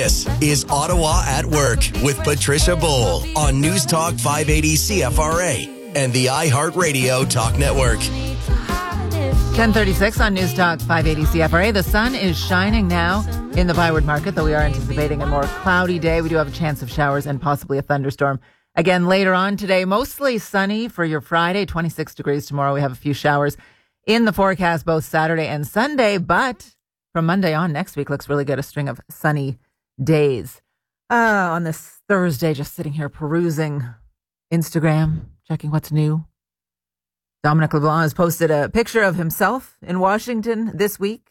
This is Ottawa at Work with Patricia Bowl on News Talk 580 CFRA and the iHeartRadio Talk Network. 10:36 on News Talk 580 CFRA. The sun is shining now in the Byward Market, though we are anticipating a more cloudy day. We do have a chance of showers and possibly a thunderstorm again later on today. Mostly sunny for your Friday, 26 degrees tomorrow. We have a few showers in the forecast both Saturday and Sunday, but from Monday on next week looks really good. A string of sunny days. On this Thursday, just sitting here perusing Instagram, checking what's new. Dominic LeBlanc has posted a picture of himself in Washington this week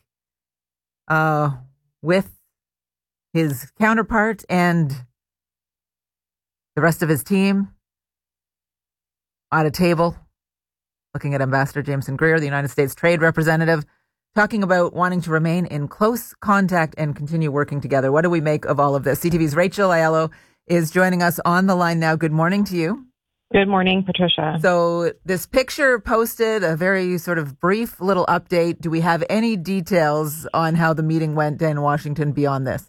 with his counterpart and the rest of his team at a table looking at Ambassador Jameson Greer, the United States Trade Representative, talking about wanting to remain in close contact and continue working together. What do we make of all of this? CTV's Rachel Aiello is joining us on the line now. Good morning to you. Good morning, Patricia. So this picture posted a very sort of brief little update. Do we have any details on how the meeting went in Washington beyond this?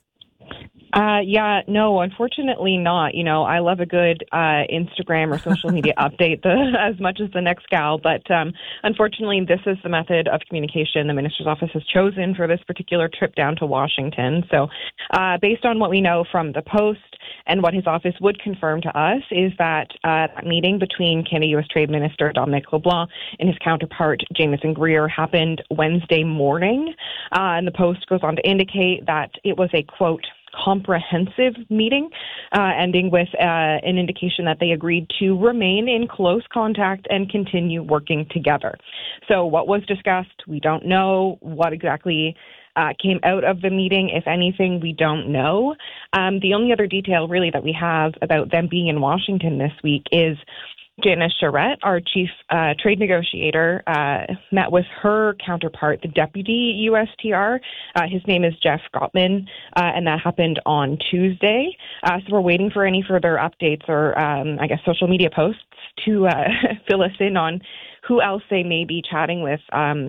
No, unfortunately not. You know, I love a good Instagram or social media update as much as the next gal, but unfortunately this is the method of communication the minister's office has chosen for this particular trip down to Washington. So based on what we know from the Post and what his office would confirm to us is that that meeting between Canada-U.S. Trade Minister Dominic LeBlanc and his counterpart Jameson Greer happened Wednesday morning. And the Post goes on to indicate that it was a, quote, comprehensive meeting, ending with an indication that they agreed to remain in close contact and continue working together. So what was discussed, we don't know. What exactly came out of the meeting, if anything, we don't know. The only other detail really that we have about them being in Washington this week is Janice Charette, our chief trade negotiator, met with her counterpart, the deputy USTR. His name is Jeff Gottman, and that happened on Tuesday. So we're waiting for any further updates or, social media posts to fill us in on who else they may be chatting with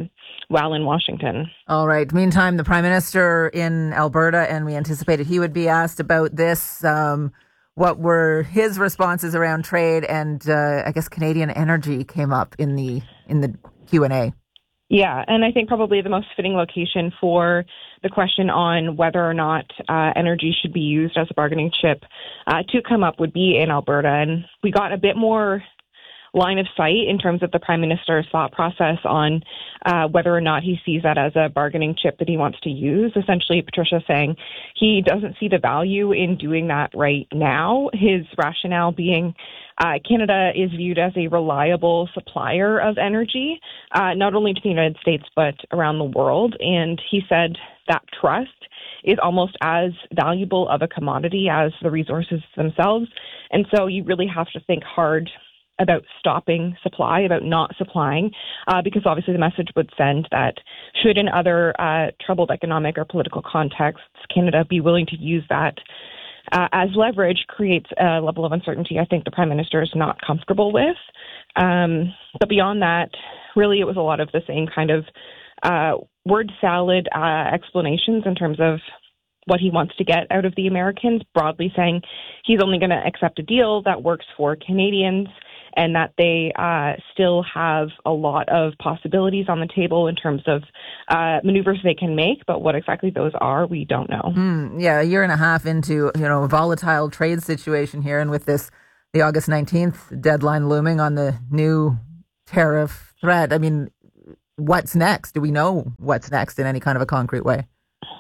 while in Washington. All right. Meantime, the Prime Minister in Alberta, and we anticipated he would be asked about this. What were his responses around trade and I guess Canadian energy came up in the Q&A? Yeah, and I think probably the most fitting location for the question on whether or not energy should be used as a bargaining chip to come up would be in Alberta. And we got a bit more line of sight in terms of the Prime Minister's thought process on whether or not he sees that as a bargaining chip that he wants to use. Essentially, Patricia saying he doesn't see the value in doing that right now. His rationale being Canada is viewed as a reliable supplier of energy, not only to the United States, but around the world. And he said that trust is almost as valuable of a commodity as the resources themselves. And so you really have to think hard about stopping supply, about not supplying, because obviously the message would send that should in other troubled economic or political contexts, Canada be willing to use that as leverage, creates a level of uncertainty I think the Prime Minister is not comfortable with. But beyond that, really it was a lot of the same kind of word salad explanations in terms of what he wants to get out of the Americans, broadly saying he's only going to accept a deal that works for Canadians and that they still have a lot of possibilities on the table in terms of maneuvers they can make, but what exactly those are, we don't know. Yeah, a year and a half into a volatile trade situation here, and with the August 19th deadline looming on the new tariff threat, I mean, what's next? Do we know what's next in any kind of a concrete way?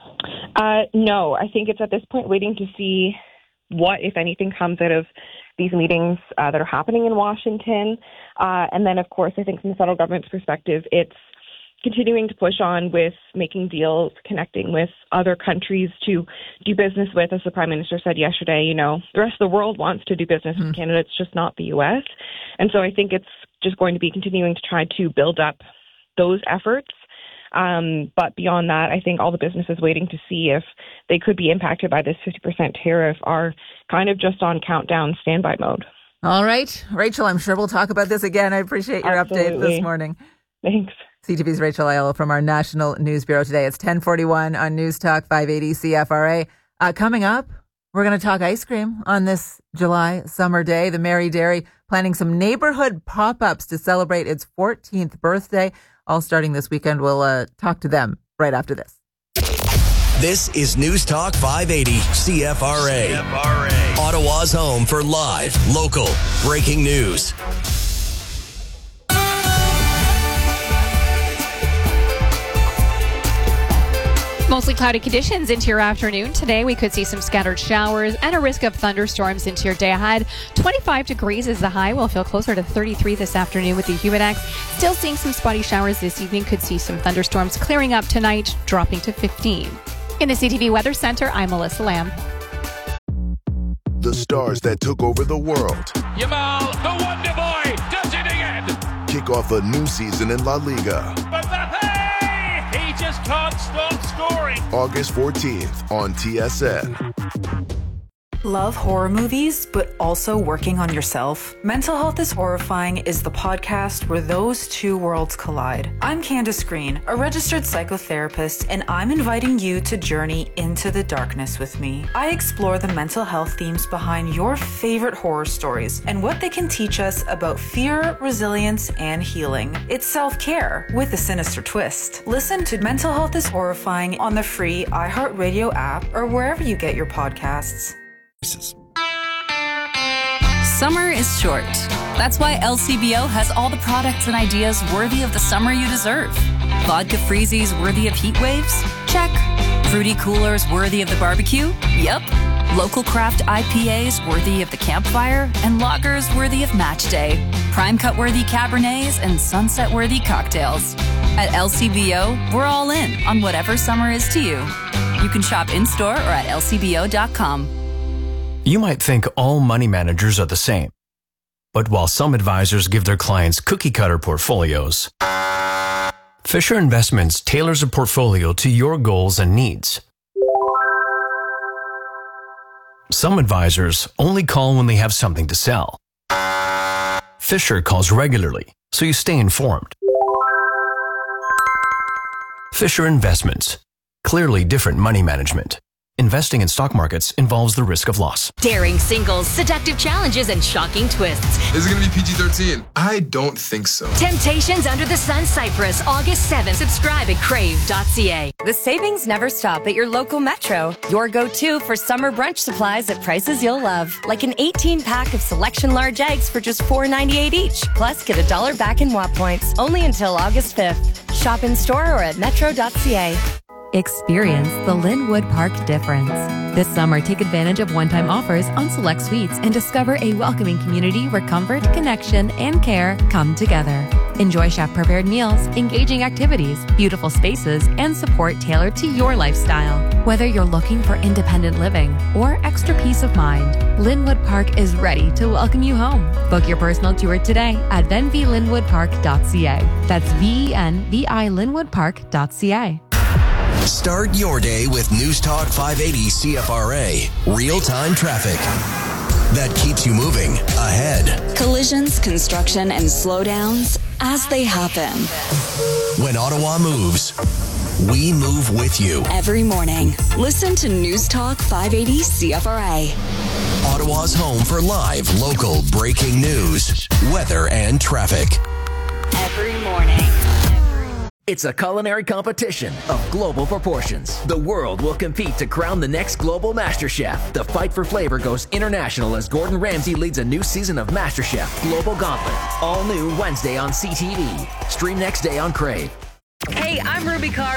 No, I think it's at this point waiting to see what, if anything, comes out of these meetings that are happening in Washington. And then, of course, I think from the federal government's perspective, it's continuing to push on with making deals, connecting with other countries to do business with. As the Prime Minister said yesterday, the rest of the world wants to do business with Canada. It's just not the U.S. And so I think it's just going to be continuing to try to build up those efforts. But beyond that, I think all the businesses waiting to see if they could be impacted by this 50% tariff are kind of just on countdown standby mode. All right. Rachel, I'm sure we'll talk about this again. I appreciate your update this morning. Thanks. CTV's Rachel Aiello from our National News Bureau today. It's 10:41 on News Talk 580 CFRA. Coming up, we're going to talk ice cream on this July summer day. The Mary Dairy planning some neighborhood pop-ups to celebrate its 14th birthday. All starting this weekend. We'll talk to them right after this. This is News Talk 580 CFRA. Ottawa's home for live, local, breaking news. Mostly cloudy conditions into your afternoon. Today, we could see some scattered showers and a risk of thunderstorms into your day ahead. 25 degrees is the high. We'll feel closer to 33 this afternoon with the Humidex. Still seeing some spotty showers this evening. Could see some thunderstorms clearing up tonight, dropping to 15. In the CTV Weather Center, I'm Melissa Lamb. The stars that took over the world. Yamal, the Wonder Boy, does it again. Kick off a new season in La Liga. He just can't stop scoring. August 14th on TSN. Love horror movies, but also working on yourself? Mental Health is Horrifying is the podcast where those two worlds collide. I'm Candace Green, a registered psychotherapist, and I'm inviting you to journey into the darkness with me. I explore the mental health themes behind your favorite horror stories and what they can teach us about fear, resilience, and healing. It's self-care with a sinister twist. Listen to Mental Health is Horrifying on the free iHeartRadio app or wherever you get your podcasts. Summer is short. That's why LCBO has all the products and ideas worthy of the summer you deserve. Vodka freezies worthy of heat waves? Check. Fruity coolers worthy of the barbecue? Yep. Local craft IPAs worthy of the campfire? And lagers worthy of match day. Prime cut worthy Cabernets and sunset worthy cocktails. At LCBO, we're all in on whatever summer is to you. You can shop in-store or at lcbo.com. You might think all money managers are the same. But while some advisors give their clients cookie-cutter portfolios, Fisher Investments tailors a portfolio to your goals and needs. Some advisors only call when they have something to sell. Fisher calls regularly, so you stay informed. Fisher Investments. Clearly different money management. Investing in stock markets involves the risk of loss. Daring singles, seductive challenges, and shocking twists. Is it going to be PG-13? I don't think so. Temptations Under the Sun Cyprus, August 7th. Subscribe at crave.ca. The savings never stop at your local Metro. Your go-to for summer brunch supplies at prices you'll love. Like an 18-pack of Selection large eggs for just $4.98 each. Plus, get $1 back in WAP points. Only until August 5th. Shop in store or at metro.ca. Experience the Linwood Park difference. This summer, take advantage of one-time offers on select suites and discover a welcoming community where comfort, connection, and care come together. Enjoy chef-prepared meals, engaging activities, beautiful spaces, and support tailored to your lifestyle. Whether you're looking for independent living or extra peace of mind, Linwood Park is ready to welcome you home. Book your personal tour today at venvilinwoodpark.ca. That's VENVI linwoodpark.ca. Start your day with News Talk 580 CFRA. Real-time traffic that keeps you moving ahead. Collisions, construction, and slowdowns as they happen. When Ottawa moves, we move with you. Every morning, listen to News Talk 580 CFRA. Ottawa's home for live, local, breaking news, weather, and traffic. Every morning. It's a culinary competition of global proportions. The world will compete to crown the next global MasterChef. The fight for flavor goes international as Gordon Ramsay leads a new season of MasterChef Global Gauntlet. All new Wednesday on CTV. Stream next day on Crave. Hey, I'm Ruby Carr.